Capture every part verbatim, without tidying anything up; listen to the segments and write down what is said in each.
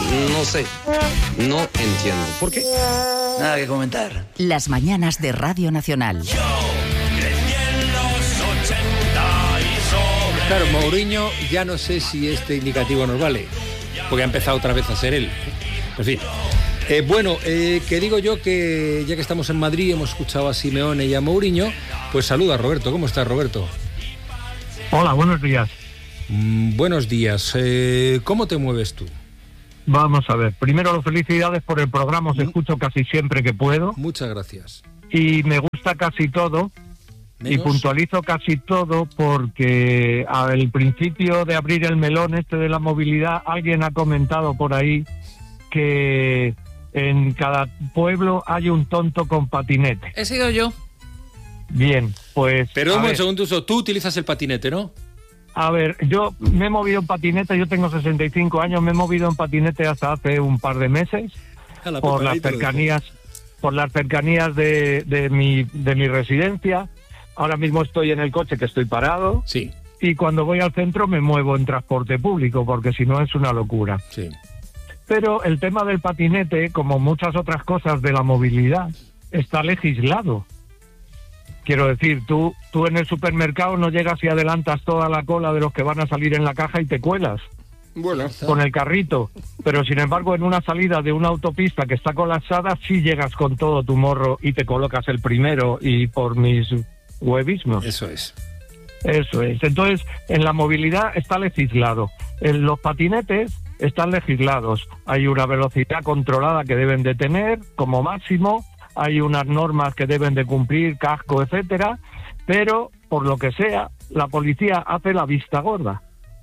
No sé, no entiendo. ¿Por qué? Nada que comentar. Las mañanas de Radio Nacional. Yo crecí en los ochenta y sobre... Claro, Mourinho ya no sé si este indicativo nos vale, porque ha empezado otra vez a ser él. En fin. Eh, bueno, eh, que digo yo que ya que estamos en Madrid, hemos escuchado a Simeone y a Mourinho, pues saluda a Roberto. ¿Cómo estás, Roberto? Hola, buenos días. Mm, buenos días. Eh, ¿Cómo te mueves tú? Vamos a ver. Primero, felicidades por el programa. Os escucho casi siempre que puedo. Muchas gracias. Y me gusta casi todo. ¿Menos? Y puntualizo casi todo porque al principio de abrir el melón este de la movilidad, alguien ha comentado por ahí que en cada pueblo hay un tonto con patinete. He sido yo. Bien, pues... Pero un ver, segundo, tú utilizas el patinete, ¿no? A ver, yo me he movido en patinete, yo tengo sesenta y cinco años, me he movido en patinete hasta hace un par de meses la por las cercanías, por las cercanías de, de mi de mi residencia. Ahora mismo estoy en el coche, que estoy parado. Sí. Y cuando voy al centro me muevo en transporte público, porque si no es una locura. Sí. Pero el tema del patinete, como muchas otras cosas de la movilidad, está legislado. Quiero decir, tú, tú en el supermercado no llegas y adelantas toda la cola de los que van a salir en la caja y te cuelas. Bueno. Con el carrito. Pero sin embargo, en una salida de una autopista que está colapsada, sí llegas con todo tu morro y te colocas el primero, y por mis huevismos. Eso es. Eso es. Entonces, en la movilidad está legislado. En los patinetes están legislados. Hay una velocidad controlada que deben de tener como máximo. Hay unas normas que deben de cumplir, casco, etcétera, pero por lo que sea, la policía hace la vista gorda.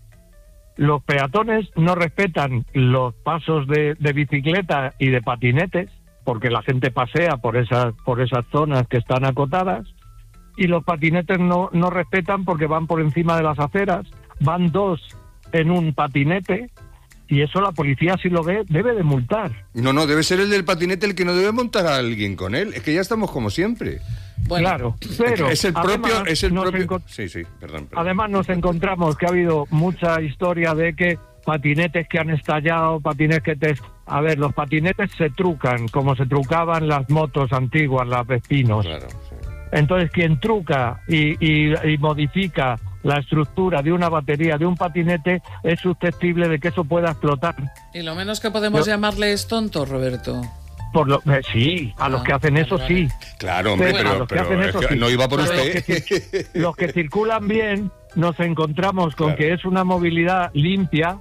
Los peatones no respetan los pasos de, de bicicleta y de patinetes, porque la gente pasea por esas, por esas zonas que están acotadas, y los patinetes no, no respetan porque van por encima de las aceras, van dos en un patinete. Y eso la policía, si lo ve, debe de multar. No, no, debe ser el del patinete el que no debe montar a alguien con él. Es que ya estamos como siempre. Bueno, claro, pero es el propio... además, Es el propio... encont- Sí, sí, perdón, perdón. Además nos encontramos que ha habido mucha historia de que patinetes que han estallado, patinetes que te... A ver, los patinetes se trucan, como se trucaban las motos antiguas, las Vespinos. Claro, sí. Entonces, quien truca y, y, y modifica la estructura de una batería de un patinete es susceptible de que eso pueda explotar. Y lo menos que podemos Yo... llamarle es tonto, Roberto. Por lo, eh, sí, a ah, los que hacen eso vale, sí. Claro, hombre, pero, pero, pero, pero eso, es que sí. no iba por pero usted. Los que, los que circulan bien nos encontramos con claro. que es una movilidad limpia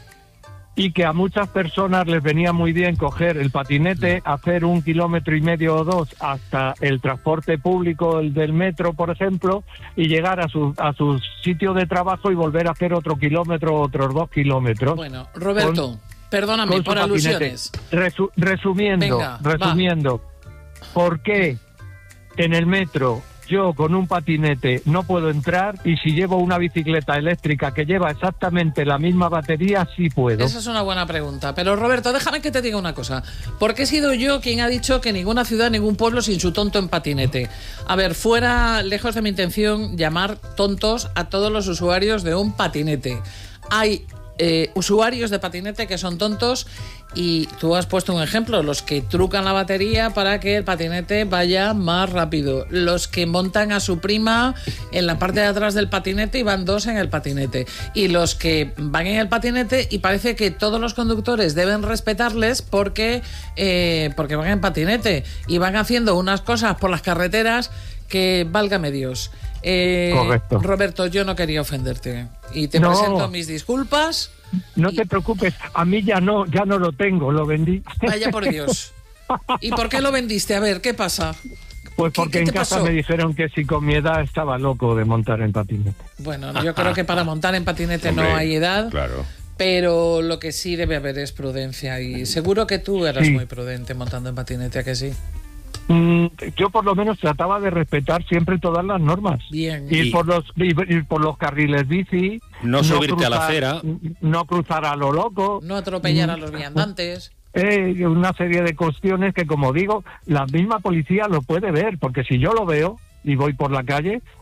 y que a muchas personas les venía muy bien coger el patinete, hacer un kilómetro y medio o dos hasta el transporte público, el del metro, por ejemplo, y llegar a su, a su sitio de trabajo y volver a hacer otro kilómetro, otros dos kilómetros. Bueno, Roberto, con, perdóname con por alusiones. Resu, resumiendo, Venga, resumiendo, va. ¿Por qué en el metro yo con un patinete no puedo entrar y si llevo una bicicleta eléctrica que lleva exactamente la misma batería sí puedo? Esa es una buena pregunta, pero Roberto, déjame que te diga una cosa. ¿Por qué he sido yo quien ha dicho que ninguna ciudad, ningún pueblo sin su tonto en patinete? A ver, fuera, lejos de mi intención, llamar tontos a todos los usuarios de un patinete. Hay eh, usuarios de patinete que son tontos y tú has puesto un ejemplo, los que trucan la batería para que el patinete vaya más rápido, los que montan a su prima en la parte de atrás del patinete y van dos en el patinete, y los que van en el patinete y parece que todos los conductores deben respetarles porque, eh, porque van en patinete y van haciendo unas cosas por las carreteras que válgame Dios. Eh, Correcto. Roberto, yo no quería ofenderte y te no. presento mis disculpas. No y... te preocupes, a mí ya no, ya no lo tengo, lo vendí. Vaya por Dios. ¿Y por qué lo vendiste? A ver, ¿qué pasa? Pues porque ¿Qué, qué en casa pasó? me dijeron que si con mi edad estaba loco de montar en patinete. Bueno, yo creo que para montar en patinete Hombre, no hay edad. Claro. Pero lo que sí debe haber es prudencia y seguro que tú eras sí. muy prudente montando en patinete, ¿a que sí? Mm, yo por lo menos trataba de respetar siempre todas las normas. Bien. Ir Y- por los ir, ir por los carriles bici, No subirte a la cruzar- acera. no cruzar a lo loco, No atropellar a los viandantes. eh, una serie de cuestiones que, como digo, la misma policía lo puede ver, porque si yo lo veo y voy por la calle,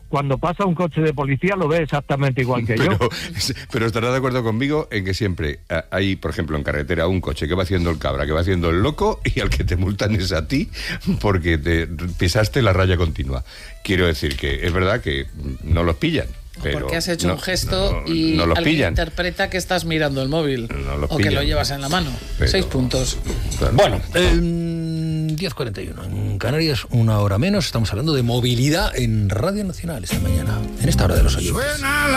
cuando pasa un coche de policía lo ve exactamente igual que pero, yo. Pero estarás de acuerdo conmigo en que siempre hay, por ejemplo, en carretera un coche que va haciendo el cabra, que va haciendo el loco, y al que te multan es a ti porque te pisaste la raya continua. Quiero decir que es verdad que no los pillan. Pero porque has hecho no, un gesto no, y no los alguien pillan. interpreta que estás mirando el móvil No los o que pillan. lo llevas en la mano. Pero- Seis puntos. Claro. Bueno, eh, diez cuarenta y uno en Canarias, una hora menos. Estamos hablando de movilidad en Radio Nacional esta mañana, en esta hora de los oyentes.